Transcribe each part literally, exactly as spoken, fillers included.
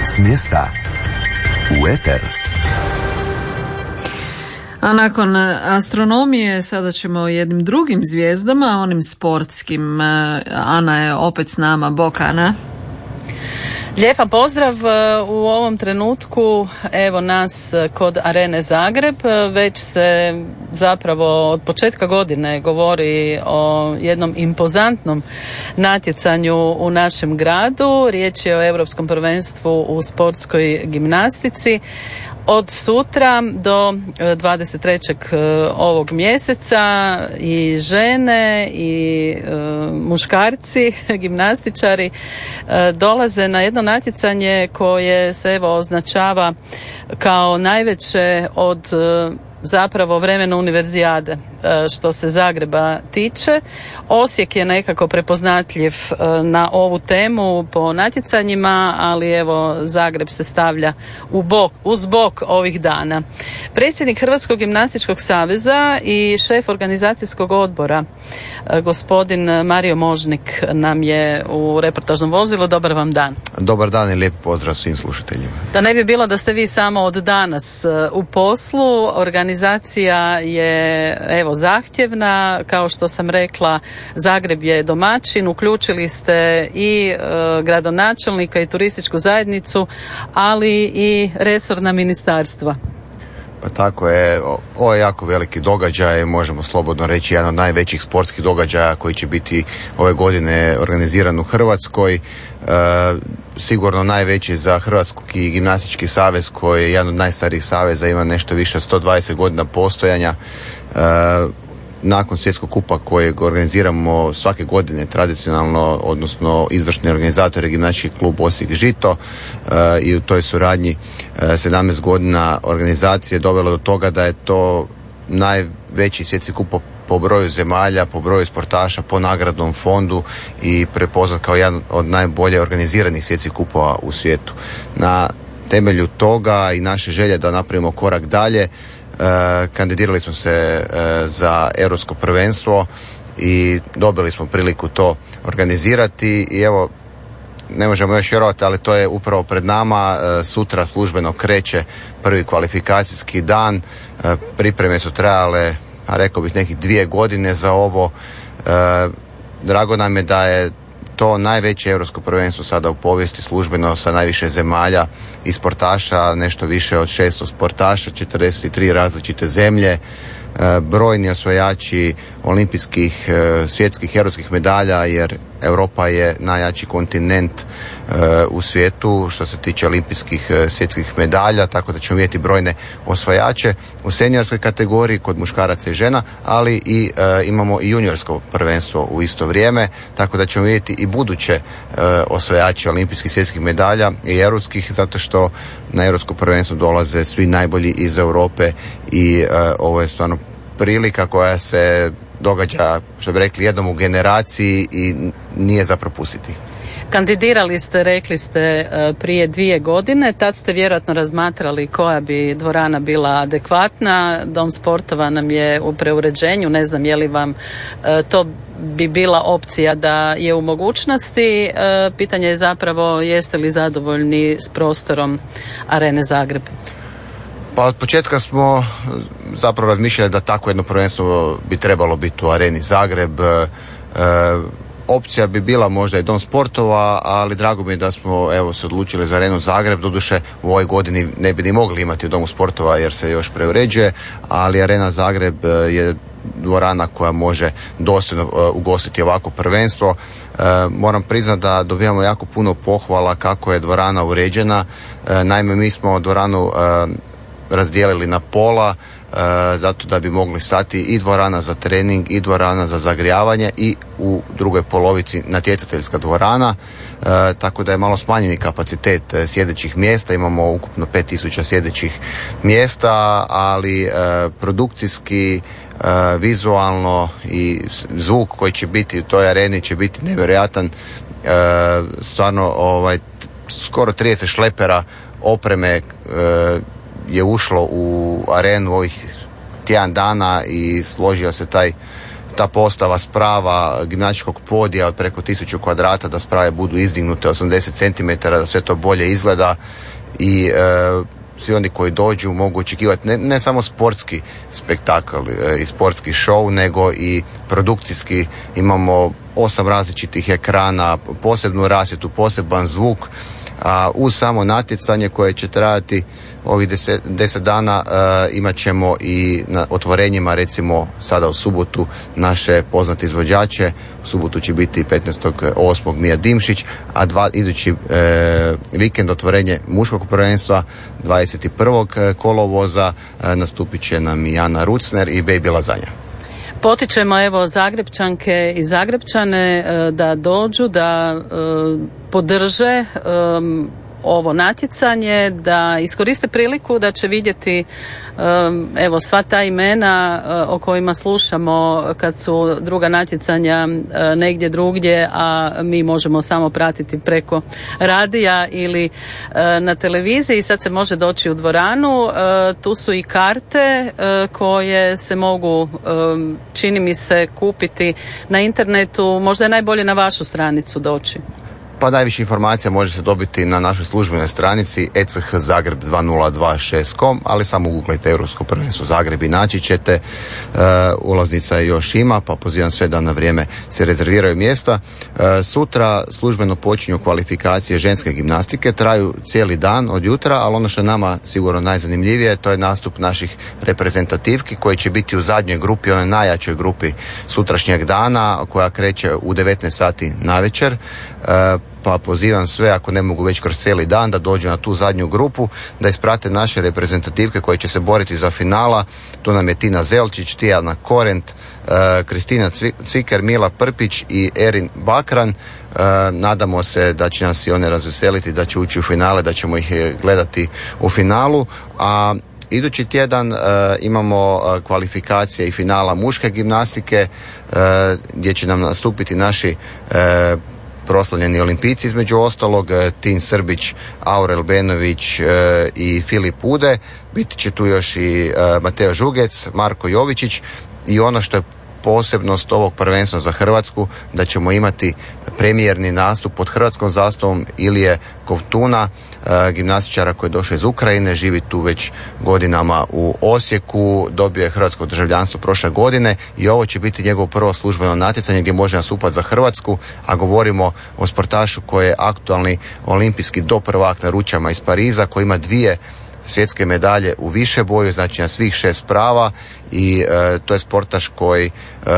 S mjesta u eter. A nakon astronomije sada ćemo o jednim drugim zvijezdama, onim sportskim. Ana je opet s nama. Bok, Ana. Lijepa pozdrav u ovom trenutku, evo nas kod Arene Zagreb. Već se zapravo od početka godine govori o jednom impozantnom natjecanju u našem gradu. Riječ je o Europskom prvenstvu u sportskoj gimnastici. Od sutra do dvadeset trećeg ovog mjeseca i žene i e, muškarci, gimnastičari e, dolaze na jedno natjecanje koje se evo označava kao najveće od e, zapravo vremena univerzijade što se Zagreba tiče. Osijek je nekako prepoznatljiv na ovu temu po natjecanjima, ali evo Zagreb se stavlja u bok, uz bok ovih dana. Predsjednik Hrvatskog gimnastičkog saveza i šef organizacijskog odbora gospodin Mario Možnik nam je u reportažnom vozilu. Dobar vam dan. Dobar dan i lijep pozdrav svim slušateljima. Da ne bi bilo da ste vi samo od danas u poslu, organizacija je evo zahtjevna, kao što sam rekla, Zagreb je domaćin, uključili ste i e, gradonačelnika i turističku zajednicu, ali i resorna ministarstva. Pa tako je, ovo je jako veliki događaj, možemo slobodno reći jedan od najvećih sportskih događaja koji će biti ove godine organiziran u Hrvatskoj. E, sigurno najveći za Hrvatski gimnastički savez koji je jedan od najstarijih saveza, ima nešto više od sto dvadeset godina postojanja. E, nakon svjetskog kupa kojeg organiziramo svake godine tradicionalno, odnosno izvršni organizator je gimnastički klub Osijek Žito e, i u toj suradnji e, sedamnaest godina organizacije dovelo do toga da je to najveći svjetski kup po, po broju zemalja, po broju sportaša, po nagradnom fondu i prepoznat kao jedan od najbolje organiziranih svjetskih kupova u svijetu. Na temelju toga i naše želje da napravimo korak dalje, E, kandidirali smo se e, za Europsko prvenstvo i dobili smo priliku to organizirati i evo, ne možemo još vjerovati, ali to je upravo pred nama. E, sutra službeno kreće prvi kvalifikacijski dan. E, pripreme su trajale, a rekao bih, nekih dvije godine za ovo. E, drago nam je da je to najveće europsko prvenstvo sada u povijesti, službeno sa najviše zemalja i sportaša, nešto više od šesto sportaša, četrdeset tri različite zemlje, brojni osvajači olimpijskih, svjetskih, europskih medalja, jer Europa je najjači kontinent u svijetu što se tiče olimpijskih, svjetskih medalja, tako da ćemo vidjeti brojne osvajače u seniorskoj kategoriji kod muškaraca i žena, ali i e, imamo i juniorsko prvenstvo u isto vrijeme, tako da ćemo vidjeti i buduće e, osvajače olimpijskih, svjetskih medalja i europskih, zato što na europsko prvenstvo dolaze svi najbolji iz Europe i e, ovo je stvarno prilika koja se događa, što bi rekli, jednom u generaciji i nije za propustiti. Kandidirali ste, rekli ste, prije dvije godine, tad ste vjerojatno razmatrali koja bi dvorana bila adekvatna. Dom sportova nam je u preuređenju, ne znam je li vam to bi bila opcija da je u mogućnosti. Pitanje je zapravo jeste li zadovoljni s prostorom Arene Zagreb? Pa od početka smo zapravo razmišljali da tako jedno prvenstvo bi trebalo biti u Areni Zagreb. E, opcija bi bila možda i Dom sportova, ali drago mi je da smo evo se odlučili za Arenu Zagreb. Doduše u ovoj godini ne bi ni mogli imati u Domu sportova jer se još preuređuje, ali Arena Zagreb je dvorana koja može dosljedno uh, ugostiti ovako prvenstvo. Uh, moram priznati da dobijamo jako puno pohvala kako je dvorana uređena. Uh, naime, mi smo dvoranu uh, razdijelili na pola uh, zato da bi mogli stati i dvorana za trening i dvorana za zagrijavanje i u drugoj polovici natjecateljska dvorana, uh, tako da je malo smanjeni kapacitet uh, sjedećih mjesta. Imamo ukupno pet tisuća sjedećih mjesta, ali uh, produkcijski, uh, vizualno i zvuk koji će biti u toj areni će biti nevjerojatan. Uh, stvarno ovaj, skoro trideset šlepera opreme uh, je ušlo u arenu ovih tjedan dana i složio se taj ta postava sprava gimnastičkog podija od preko tisuću kvadrata, da sprave budu izdignute osamdeset centimetara, da sve to bolje izgleda i e, svi oni koji dođu mogu očekivati ne, ne samo sportski spektakl e, i sportski show, nego i produkcijski. Imamo osam različitih ekrana, posebnu rasvjetu, poseban zvuk, a uz samo natjecanje koje će trajati ovih deset, deset dana e, imat ćemo i na otvorenjima, recimo sada u subotu, naše poznate izvođače. U subotu će biti petnaestog osmog Mija Dimšić, a dva, idući e, vikend otvorenje muškog prvenstva dvadeset prvog kolovoza e, nastupit će nam i Ana Rucner i Baby Lazanja. Potičemo evo Zagrebčanke i Zagrebčane da dođu, da podrže um, ovo natjecanje, da iskoriste priliku da će vidjeti um, evo sva ta imena uh, o kojima slušamo kad su druga natjecanja uh, negdje drugdje, a mi možemo samo pratiti preko radija ili uh, na televiziji. Sad se može doći u dvoranu, uh, tu su i karte uh, koje se mogu um, čini mi se kupiti na internetu. Možda je najbolje na vašu stranicu doći. Pa najviše informacija može se dobiti na našoj službenoj stranici e c h zagreb dva nula dva šest com, ali samo googlajte Europsko prvenstvo Zagreb i naći ćete. E, ulaznica još ima, pa pozivam sve da na vrijeme se rezerviraju mjesta. E, sutra službeno počinju kvalifikacije ženske gimnastike, traju cijeli dan od jutra, ali ono što je nama sigurno najzanimljivije, to je nastup naših reprezentativki koji će biti u zadnjoj grupi, onoj najjačoj grupi sutrašnjeg dana, koja kreće u devetnaest sati navečer. E, pa pozivam sve, ako ne mogu već kroz cijeli dan, da dođu na tu zadnju grupu, da isprate naše reprezentativke koje će se boriti za finala. Tu nam je Tina Zelčić, Tijana Korent, e, Kristina Cviker, Mila Prpić i Erin Bakran. E, nadamo se da će nas i one razveseliti, da će ući u finale, da ćemo ih gledati u finalu. A idući tjedan e, imamo e, kvalifikacije i finala muške gimnastike, e, gdje će nam nastupiti naši e, proslavljeni olimpijci, između ostalog Tin Srbić, Aurel Benović e, i Filip Ude. Biti će tu još i e, Mateo Žugec, Marko Jovičić, i ono što je posebnost ovog prvenstva za Hrvatsku, da ćemo imati premijerni nastup pod hrvatskom zastavom Ilije Kovtuna, e, gimnastičara koji je došao iz Ukrajine, živi tu već godinama u Osijeku, dobio je hrvatsko državljanstvo prošle godine i ovo će biti njegovo prvo službeno natjecanje gdje može nastupati za Hrvatsku, a govorimo o sportašu koji je aktualni olimpijski doprvak na ručama iz Pariza, koji ima dvije svjetske medalje u višeboju, znači na svih šest prava, i e, to je sportaš koji e,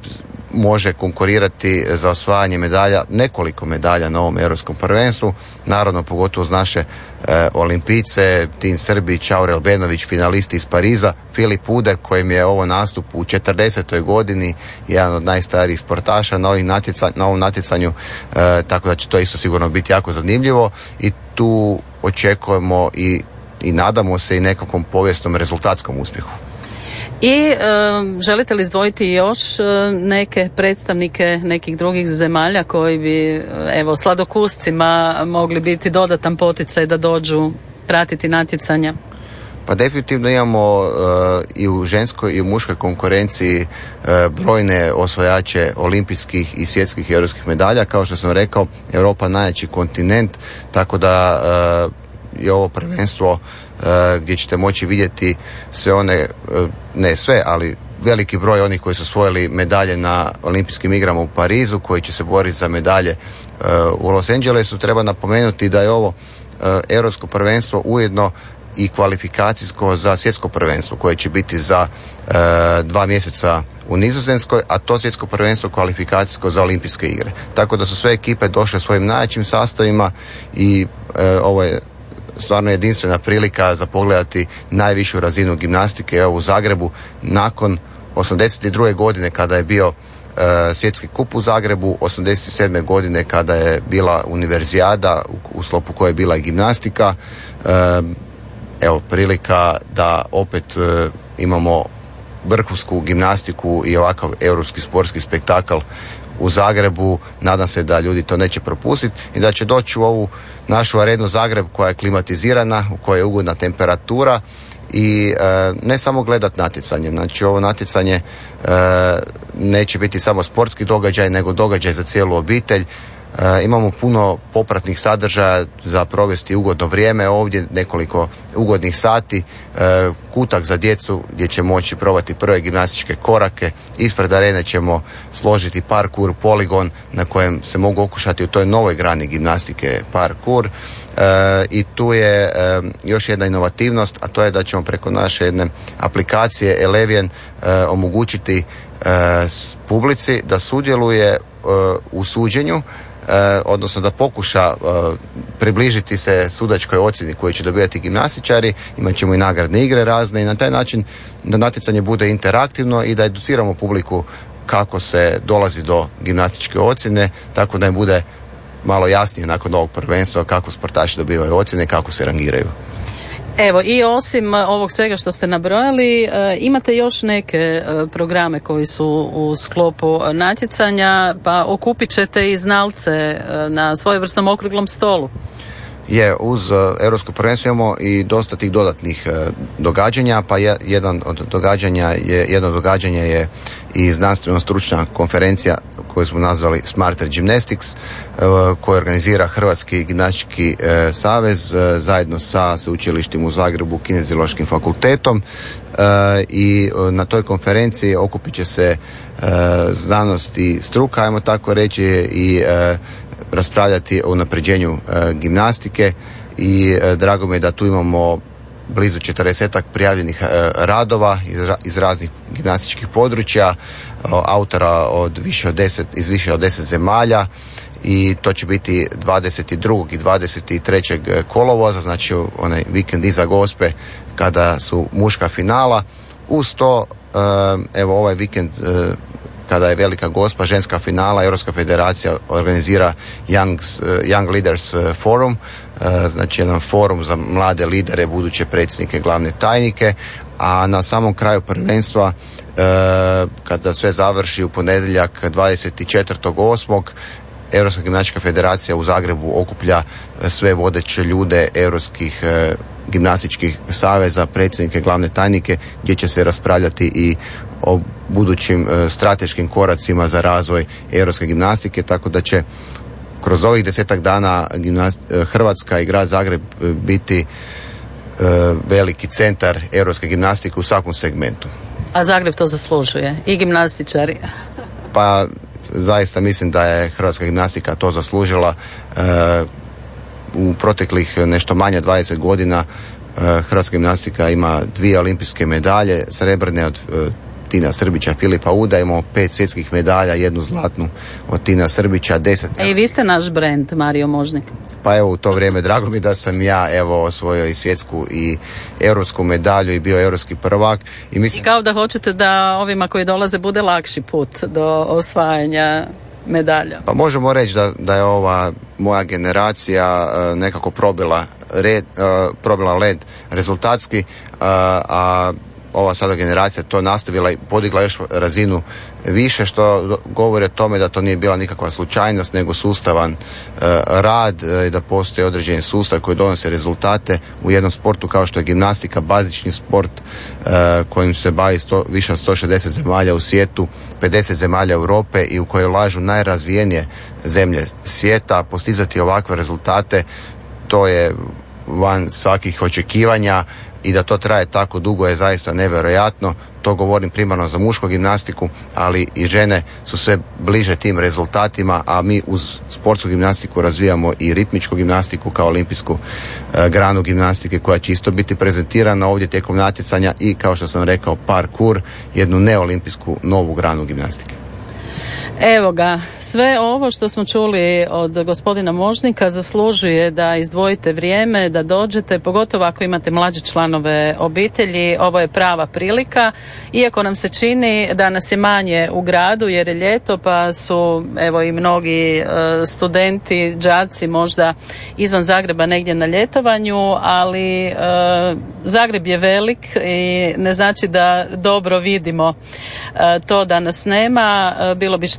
može konkurirati za osvajanje medalja, nekoliko medalja na ovom europskom prvenstvu, naravno pogotovo uz naše e, olimpijce, Tin Srbić, Aurel Benović, finalisti iz Pariza, Filip Ude, kojem je ovo nastup u četrdesetoj godini, jedan od najstarijih sportaša na, ovih natjeca, na ovom natjecanju, e, tako da će to isto sigurno biti jako zanimljivo i tu očekujemo i i nadamo se i nekakvom povijesnom rezultatskom uspjehu. I e, želite li izdvojiti još e, neke predstavnike nekih drugih zemalja koji bi evo sladokuscima mogli biti dodatan poticaj da dođu pratiti natjecanja? Pa definitivno imamo e, i u ženskoj i u muškoj konkurenciji e, brojne osvajače olimpijskih i svjetskih i europskih medalja. Kao što sam rekao, Europa najjači kontinent, tako da e, i ovo prvenstvo uh, gdje ćete moći vidjeti sve one, uh, ne sve, ali veliki broj onih koji su osvojili medalje na olimpijskim igrama u Parizu, koji će se boriti za medalje uh, u Los Angelesu. Treba napomenuti da je ovo uh, europsko prvenstvo ujedno i kvalifikacijsko za svjetsko prvenstvo koje će biti za uh, dva mjeseca u Nizozemskoj, a to svjetsko prvenstvo kvalifikacijsko za olimpijske igre. Tako da su sve ekipe došle svojim najjačim sastavima i uh, ovo je stvarno jedinstvena prilika za pogledati najvišu razinu gimnastike. Evo u Zagrebu nakon osamdeset druge godine kada je bio e, svjetski kup u Zagrebu, osamdeset sedme godine kada je bila univerzijada u, u sklopu koje je bila i gimnastika. E, evo prilika da opet e, imamo vrhunsku gimnastiku i ovakav europski sportski spektakl u Zagrebu. Nadam se da ljudi to neće propustiti i da će doći u ovu našu arenu Zagreb koja je klimatizirana, u kojoj je ugodna temperatura i e, ne samo gledat natjecanje, znači ovo natjecanje e, neće biti samo sportski događaj, nego događaj za cijelu obitelj. E, imamo puno popratnih sadržaja za provesti ugodno vrijeme ovdje, nekoliko ugodnih sati, e, kutak za djecu gdje će moći probati prve gimnastičke korake. Ispred arene ćemo složiti parkour poligon na kojem se mogu okušati u toj novoj grani gimnastike parkour. E, i tu je e, još jedna inovativnost, a to je da ćemo preko naše jedne aplikacije Eleven e, omogućiti e, publici da sudjeluje e, u suđenju, E, odnosno da pokuša e, približiti se sudačkoj ocjeni koju će dobivati gimnastičari. Imat ćemo i nagradne igre razne i na taj način da natjecanje bude interaktivno i da educiramo publiku kako se dolazi do gimnastičke ocjene, tako da im bude malo jasnije nakon ovog prvenstva kako sportaši dobivaju ocjene i kako se rangiraju. Evo, i osim ovog svega što ste nabrojali, imate još neke programe koji su u sklopu natjecanja, pa okupit ćete i znalce na svojevrsnom okruglom stolu. Je, uz Europsko prvenstvo imamo i dosta tih dodatnih događanja, pa je, jedan od događanja je, jedno događanje je i znanstveno-stručna konferencija koju smo nazvali Smarter Gymnastics, koju organizira Hrvatski gimnastički savez zajedno sa sveučilištem u Zagrebu, Kineziološkim fakultetom, i na toj konferenciji okupit će se znanost i struka, ajmo tako reći, i raspravljati o unapređenju e, gimnastike i e, drago mi je da tu imamo blizu četrdesetak prijavljenih e, radova iz, iz raznih gimnastičkih područja, o, autora od više od deset, iz više od deset zemalja, i to će biti dvadeset drugog i dvadeset trećeg kolovoza, znači onaj vikend iza Gospe kada su muška finala. Uz to e, evo ovaj vikend e, kada je Velika Gospa, ženska finala, Europska federacija organizira Young, Young Leaders Forum, znači jedan forum za mlade lidere, buduće predsjednike, glavne tajnike, a na samom kraju prvenstva, kada sve završi u ponedjeljak dvadeset četvrtog osmog Europska gimnastička federacija u Zagrebu okuplja sve vodeće ljude europskih gimnastičkih saveza, predsjednike, glavne tajnike, gdje će se raspravljati i o budućim e, strateškim koracima za razvoj europske gimnastike, tako da će kroz ovih desetak dana gimnast, Hrvatska i grad Zagreb biti e, veliki centar europske gimnastike u svakom segmentu. A Zagreb to zaslužuje i gimnastičari. Pa zaista mislim da je hrvatska gimnastika to zaslužila. E, u proteklih nešto manje dvadeset godina e, hrvatska gimnastika ima dvije olimpijske medalje, srebrne od e, Tina Srbića, Filipa Uda, imamo pet svjetskih medalja, jednu zlatnu od Tina Srbića, deset. E, i vi ste naš brend, Mario Možnik. Pa evo, u to vrijeme drago mi da sam ja evo osvojio i svjetsku i europsku medalju i bio europski prvak. I, mislim... I kao da hoćete da ovima koji dolaze bude lakši put do osvajanja medalja. Pa možemo reći da, da je ova moja generacija uh, nekako probila, red, uh, probila led rezultatski, uh, a ova sada generacija to nastavila i podigla još razinu više, što govori o tome da to nije bila nikakva slučajnost, nego sustavan uh, rad i uh, da postoji određeni sustav koji donosi rezultate u jednom sportu kao što je gimnastika, bazični sport uh, kojim se bavi sto, više od sto šezdeset zemalja u svijetu, pedeset zemalja Europe i u koje ulažu najrazvijenije zemlje svijeta. Postizati ovakve rezultate, to je van svakih očekivanja, i da to traje tako dugo je zaista nevjerojatno. To govorim primarno za mušku gimnastiku, ali i žene su sve bliže tim rezultatima, a mi uz sportsku gimnastiku razvijamo i ritmičku gimnastiku kao olimpijsku e, granu gimnastike koja će isto biti prezentirana ovdje tijekom natjecanja, i kao što sam rekao parkour, jednu neolimpijsku novu granu gimnastike. Evo ga, sve ovo što smo čuli od gospodina Možnika zaslužuje da izdvojite vrijeme, da dođete, pogotovo ako imate mlađe članove obitelji. Ovo je prava prilika, iako nam se čini da nas je manje u gradu jer je ljeto, pa su evo i mnogi studenti, đaci možda izvan Zagreba negdje na ljetovanju, ali Zagreb je velik i ne znači da dobro vidimo to da nas nema. Bilo bi šteta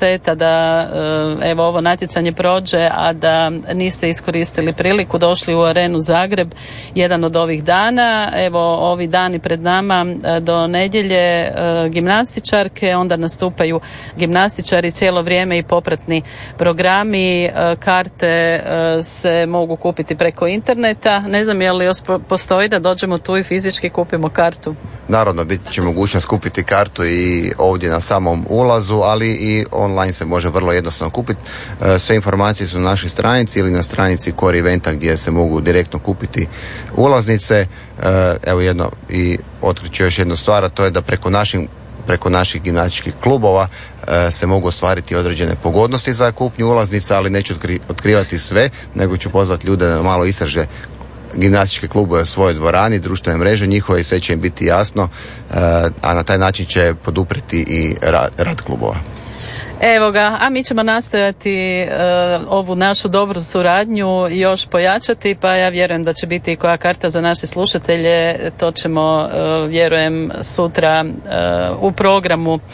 šteta da evo ovo natjecanje prođe, a da niste iskoristili priliku, došli u Arenu Zagreb jedan od ovih dana. Evo ovi dani pred nama do nedjelje gimnastičarke, onda nastupaju gimnastičari cijelo vrijeme i popratni programi. Karte se mogu kupiti preko interneta. Ne znam je li još postoji da dođemo tu i fizički kupimo kartu. Naravno, bit će mogućnost kupiti kartu i ovdje na samom ulazu, ali i online se može vrlo jednostavno kupiti. Sve informacije su na našoj stranici ili na stranici Core Eventa gdje se mogu direktno kupiti ulaznice. Evo jedno, i otkriću još jednu stvar, a to je da preko naših preko naših gimnastičkih klubova e, se mogu ostvariti određene pogodnosti za kupnju ulaznica, ali neću otkri, otkrivati sve, nego ću pozvati ljude da malo istraže gimnastičke klubove u svojoj dvorani, društvene mreže njihove i sve će im biti jasno, e, a na taj način će poduprijeti i rad, rad klubova. Evo ga, a mi ćemo nastojati uh, ovu našu dobru suradnju još pojačati, pa ja vjerujem da će biti i koja karta za naše slušatelje, to ćemo uh, vjerujem sutra uh, u programu uh,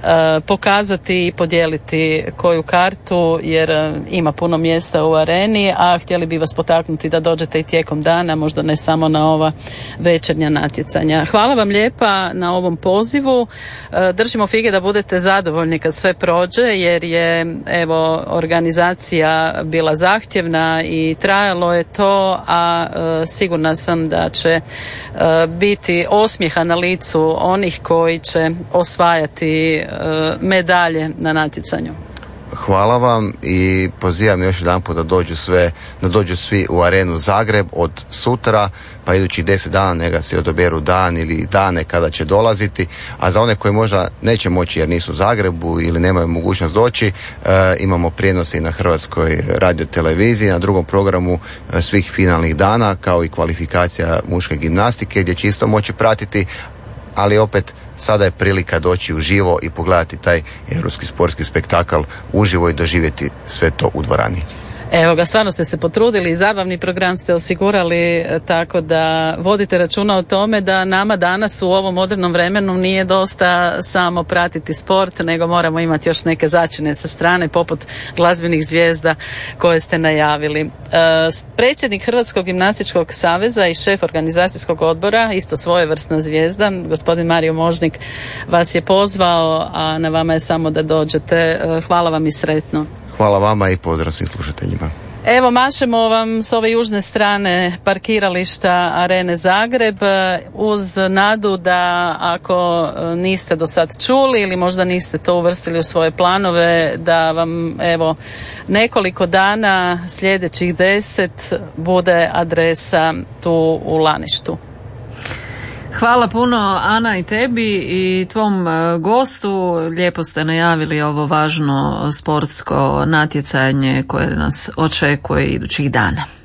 pokazati i podijeliti koju kartu, jer uh, ima puno mjesta u areni, a htjeli bi vas potaknuti da dođete i tijekom dana, možda ne samo na ova večernja natjecanja. Hvala vam lijepa na ovom pozivu, uh, držimo fige da budete zadovoljni kad sve prođe, jer je evo organizacija bila zahtjevna i trajalo je to, a e, sigurna sam da će e, biti osmijeha na licu onih koji će osvajati e, medalje na natjecanju. Hvala vam i pozivam još jedanput da dođu sve, da dođu svi u Arenu Zagreb od sutra, pa idući deset dana neka se odaberu dan ili dane kada će dolaziti, a za one koji možda neće moći jer nisu u Zagrebu ili nemaju mogućnost doći, e, imamo prijenose i na Hrvatskoj radioteleviziji, na drugom programu e, svih finalnih dana, kao i kvalifikacija muške gimnastike gdje će isto moći pratiti, ali opet sada je prilika doći uživo i pogledati taj europski sportski spektakl uživo i doživjeti sve to u dvorani. Evo ga, stvarno ste se potrudili i zabavni program ste osigurali, tako da vodite računa o tome da nama danas u ovom modernom vremenu nije dosta samo pratiti sport, nego moramo imati još neke začine sa strane poput glazbenih zvijezda koje ste najavili. E, predsjednik Hrvatskog gimnastičkog saveza i šef organizacijskog odbora, isto svojevrsna zvijezda, gospodin Mario Možnik vas je pozvao, a na vama je samo da dođete. Hvala vam i sretno. Hvala vama i pozdrav svim slušateljima. Evo, mašemo vam s ove južne strane parkirališta Arene Zagreb uz nadu da ako niste do sad čuli ili možda niste to uvrstili u svoje planove, da vam evo nekoliko dana sljedećih deset bude adresa tu u Laništu. Hvala puno Ana i tebi i tvom gostu. Lijepo ste najavili ovo važno sportsko natjecanje koje nas očekuje idućih dana.